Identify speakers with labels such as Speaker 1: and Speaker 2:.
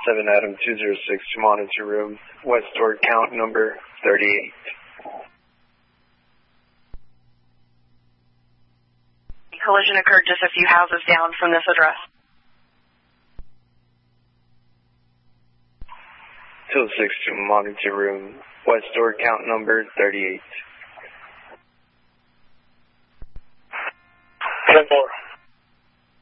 Speaker 1: 7 Adam 206 to monitor room, west door count number 38.
Speaker 2: Collision occurred just a few houses down from this address.
Speaker 1: 206 to monitor room, west door count number 38.
Speaker 3: 10-4.